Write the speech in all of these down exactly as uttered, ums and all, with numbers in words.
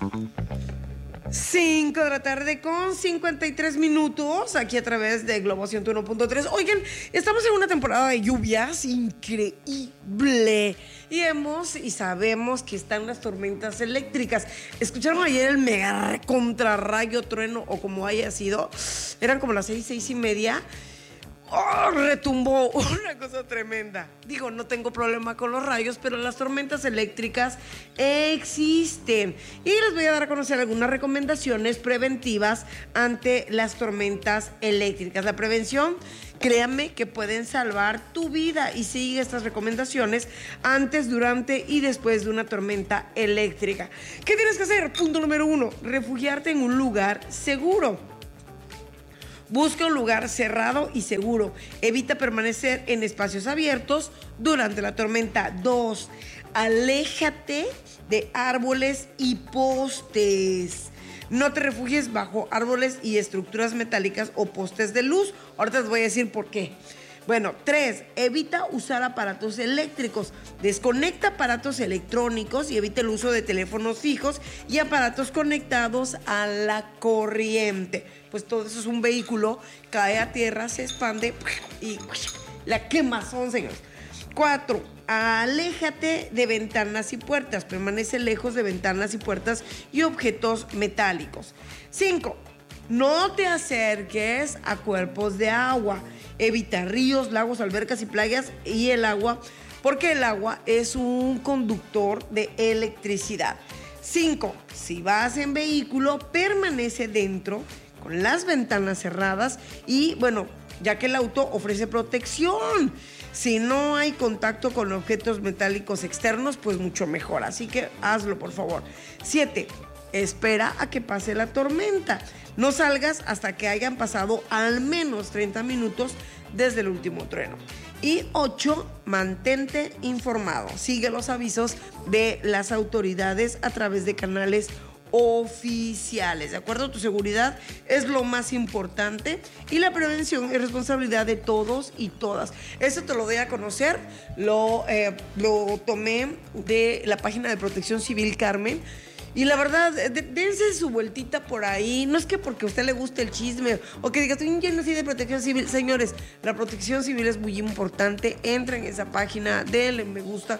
cinco de la tarde con cincuenta y tres minutos, aquí a través de Globo ciento uno punto tres. Oigan, estamos en una temporada de lluvias increíble y hemos y sabemos que están las tormentas eléctricas. ¿Escucharon ayer el mega contrarrayo, trueno o como haya sido? Eran como las seis, seis y media. Oh, retumbó una cosa tremenda. Digo, no tengo problema con los rayos, pero las tormentas eléctricas existen. Y les voy a dar a conocer algunas recomendaciones preventivas ante las tormentas eléctricas. La prevención, créanme que pueden salvar tu vida, y sigue estas recomendaciones antes, durante y después de una tormenta eléctrica. ¿Qué tienes que hacer? Punto número uno, refugiarte en un lugar seguro. Busca un lugar cerrado y seguro. Evita permanecer en espacios abiertos durante la tormenta. Dos, aléjate de árboles y postes. No te refugies bajo árboles y estructuras metálicas o postes de luz. Ahorita les voy a decir por qué. Bueno, tres, evita usar aparatos eléctricos. Desconecta aparatos electrónicos y evita el uso de teléfonos fijos y aparatos conectados a la corriente. Pues todo eso es un vehículo, cae a tierra, se expande y la quemazón, señores. Cuatro, aléjate de ventanas y puertas. Permanece lejos de ventanas y puertas y objetos metálicos. Cinco, no te acerques a cuerpos de agua. Evita ríos, lagos, albercas y playas y el agua, porque el agua es un conductor de electricidad. Cinco, si vas en vehículo, permanece dentro con las ventanas cerradas y, bueno, ya que el auto ofrece protección. Si no hay contacto con objetos metálicos externos, pues mucho mejor. Así que hazlo, por favor. Siete, espera a que pase la tormenta. No salgas hasta que hayan pasado al menos treinta minutos desde el último trueno. Y ocho, mantente informado. Sigue los avisos de las autoridades a través de canales oficiales, ¿de acuerdo? Tu seguridad es lo más importante y la prevención es responsabilidad de todos y todas. Eso te lo doy a conocer, lo, eh, lo tomé de la página de Protección Civil Carmen. Y la verdad, de, dense su vueltita por ahí. No es que porque a usted le guste el chisme o que diga, estoy lleno así de protección civil. Señores, la protección civil es muy importante. Entren en esa página, denle me gusta,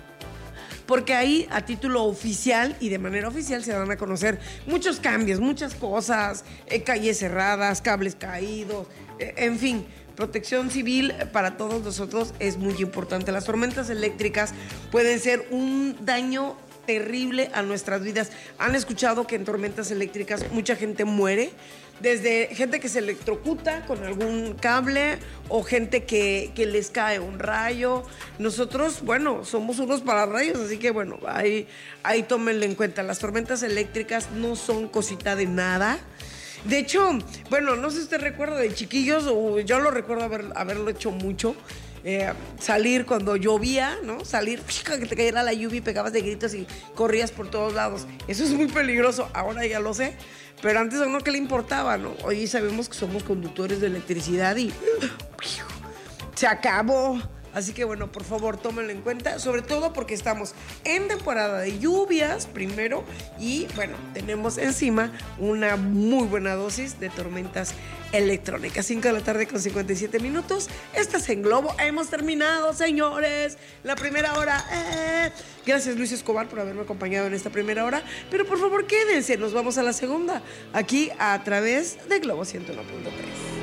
porque ahí a título oficial y de manera oficial se dan a conocer muchos cambios, muchas cosas, eh, calles cerradas, cables caídos, eh, en fin. Protección civil para todos nosotros es muy importante. Las tormentas eléctricas pueden ser un daño terrible a nuestras vidas. Han escuchado que en tormentas eléctricas mucha gente muere, desde gente que se electrocuta con algún cable o gente que, que les cae un rayo. Nosotros, bueno, somos unos pararrayos, así que bueno, ahí, ahí tómenlo en cuenta. Las tormentas eléctricas no son cosita de nada. De hecho, bueno, no sé si usted recuerda de chiquillos, o yo lo recuerdo haber, haberlo hecho mucho. Eh, salir cuando llovía, ¿no? Salir, que te cayera la lluvia y pegabas de gritos y corrías por todos lados. Eso es muy peligroso, ahora ya lo sé. Pero antes a uno que le importaba, ¿no? Hoy sabemos que somos conductores de electricidad y se acabó. Así que bueno, por favor, tómenlo en cuenta, sobre todo porque estamos en temporada de lluvias primero y bueno, tenemos encima una muy buena dosis de tormentas electrónicas. cinco de la tarde con cincuenta y siete minutos. Estás en Globo. Hemos terminado, señores, la primera hora. Eh. Gracias, Luis Escobar, por haberme acompañado en esta primera hora. Pero por favor, quédense, nos vamos a la segunda, aquí a través de Globo ciento uno punto tres.